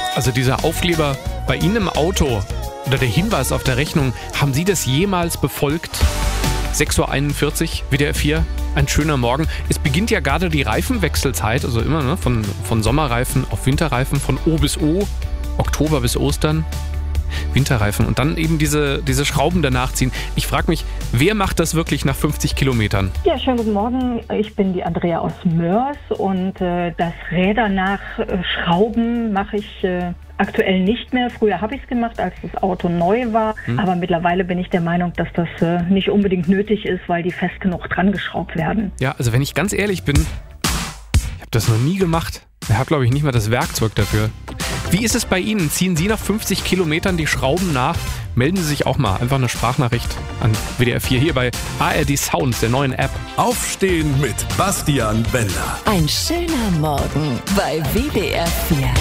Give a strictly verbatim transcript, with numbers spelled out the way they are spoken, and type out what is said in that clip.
Also dieser Aufkleber bei Ihnen im Auto oder der Hinweis auf der Rechnung, haben Sie das jemals befolgt? sechs Uhr einundvierzig, W D R vier, ein schöner Morgen. Es beginnt ja gerade die Reifenwechselzeit, also immer ne, von, von Sommerreifen auf Winterreifen, von O bis O, Oktober bis Ostern. Winterreifen und dann eben diese, diese Schrauben danach ziehen. Ich frage mich, wer macht das wirklich nach fünfzig Kilometern? Ja, schönen guten Morgen. Ich bin die Andrea aus Mörs und äh, das Räder nachschrauben mache ich äh, aktuell nicht mehr. Früher habe ich es gemacht, als das Auto neu war, hm. aber mittlerweile bin ich der Meinung, dass das äh, nicht unbedingt nötig ist, weil die fest genug dran geschraubt werden. Ja, also wenn ich ganz ehrlich bin, ich habe das noch nie gemacht. Ich habe, glaube ich, nicht mal das Werkzeug dafür. Wie ist es bei Ihnen? Ziehen Sie nach fünfzig Kilometern die Schrauben nach? Melden Sie sich auch mal. Einfach eine Sprachnachricht an W D R vier hier bei A R D Sounds, der neuen App. Aufstehen mit Bastian Bender. Ein schöner Morgen bei W D R vier.